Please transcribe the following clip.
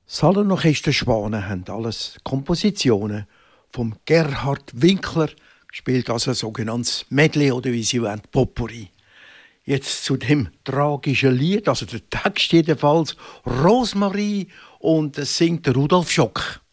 Salonorchester Schwanen haben alles Kompositionen vom Gerhard Winkler, gespielt als ein sogenanntes Medley oder wie sie wollen, Potpourri. Jetzt zu dem tragischen Lied, also der Text jedenfalls, Rosmarie, und es singt der Rudolf Schock.